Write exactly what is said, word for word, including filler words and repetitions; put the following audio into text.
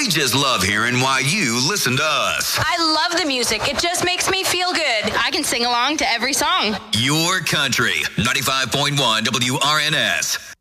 just love hearing why you listen to us. I love the music. It just makes me feel good. I can sing along to every song. Your country, ninety-five point one W R N S.